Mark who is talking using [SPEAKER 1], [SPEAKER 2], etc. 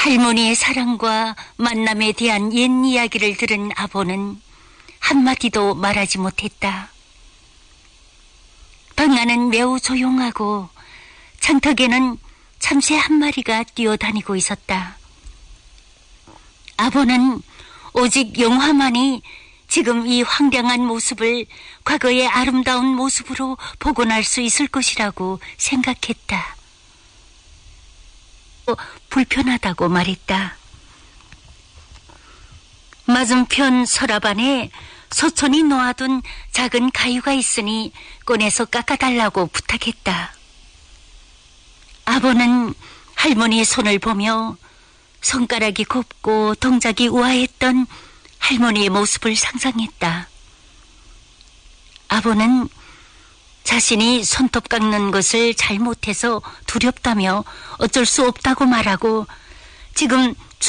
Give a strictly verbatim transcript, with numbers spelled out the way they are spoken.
[SPEAKER 1] 할머니의 사랑과 만남에 대한 옛 이야기를 들은 아보는 한마디도 말하지 못했다. 방 안은 매우 조용하고 창턱에는 참새 한 마리가 뛰어다니고 있었다. 아보는 오직 영화만이 지금 이 황량한 모습을 과거의 아름다운 모습으로 복원할 수 있을 것이라고 생각했다. 불편하다고 말했다. 맞은편 서랍 안에 소촌이 놓아둔 작은 가위가 있으니 꺼내서 깎아달라고 부탁했다. 아버는 할머니의 손을 보며 손가락이 곱고 동작이 우아했던 할머니의 모습을 상상했다. 아버는 자신이 손톱 깎는 것을 잘못해서 두렵다며 어쩔 수 없다고 말하고 지금